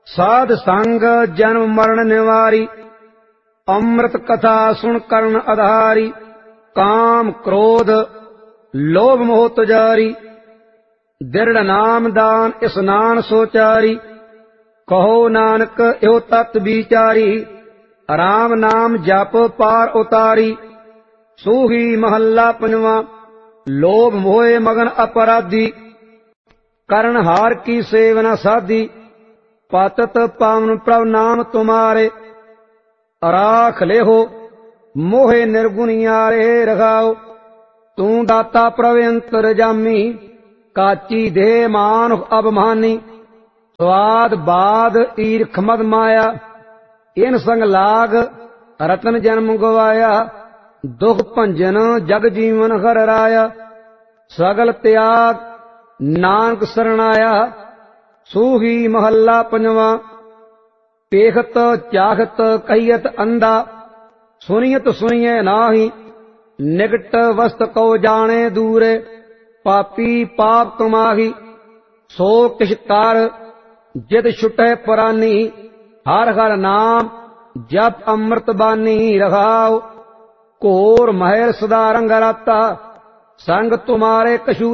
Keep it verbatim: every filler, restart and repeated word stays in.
साध संग जन्म मरण निवारी, अमृत कथा सुन कर्ण आधारी। काम क्रोध लोभ मोह तुजारी, दृढ़ नाम दान स्नान सोचारी। कहो नानक यो तत् विचारी, राम नाम जप पार उतारी। सूही महला पंजवा। लोभ मोहे मगन अपराधी, करण हार की सेवना साधी। पातत पावन प्रभ नाम तुम्हारे, राख लेहो मोहे निर्गुणियारे रखाओ। तू दाता प्रभ अंतर जामी, काची देह मानुख अभिमानी। स्वाद बाद ईर्ख मद माया, इन संग लाग रतन जन्म गवाया। दुख भंजन जग जीवन हर राया, सगल त्याग नानक सरणाया। सूही महला पंजवा। पेखत चाखत कहियत अंधा, सुनियत सुनिए नाही। निकट वस्त को जाने दूरे, पापी पाप तुमाही। सो किछ कर जित छुटे पुरानी, हर हर नाम जप अमृत बानी रखाओ। घोर महर सदा रंग राता, संग तुम्हारे कछू